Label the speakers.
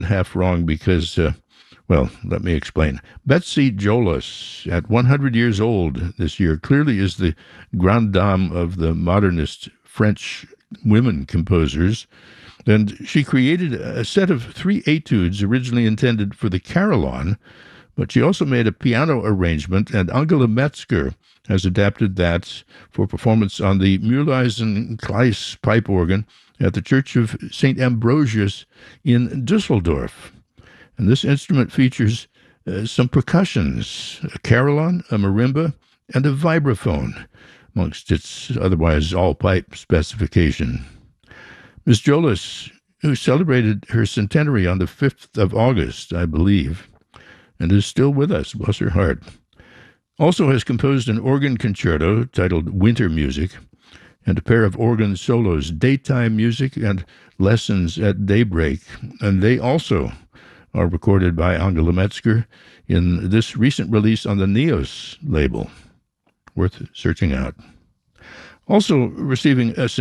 Speaker 1: half wrong because, well, let me explain. Betsy Jolas, at 100 years old this year, clearly is the grande dame of the modernist French women composers. And she created a set of three etudes originally intended for the carillon, but she also made a piano arrangement, and Angela Metzger has adapted that for performance on the Mühlhausen Kleis pipe organ at the Church of St. Ambrosius in Dusseldorf. And this instrument features some percussions, a carillon, a marimba, and a vibraphone, amongst its otherwise all-pipe specification. Miss Jolas, who celebrated her centenary on the 5th of August, I believe, and is still with us, bless her heart, also has composed an organ concerto titled Winter Music, and a pair of organ solos, Daytime Music and Lessons at Daybreak, and they also are recorded by Angela Metzger in this recent release on the Neos label. Worth searching out. Also receiving a